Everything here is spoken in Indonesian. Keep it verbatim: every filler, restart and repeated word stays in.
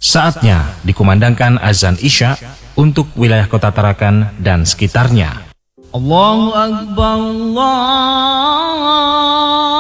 Saatnya dikumandangkan azan Isya untuk wilayah Kota Tarakan dan sekitarnya. Allahu Akbar, Allah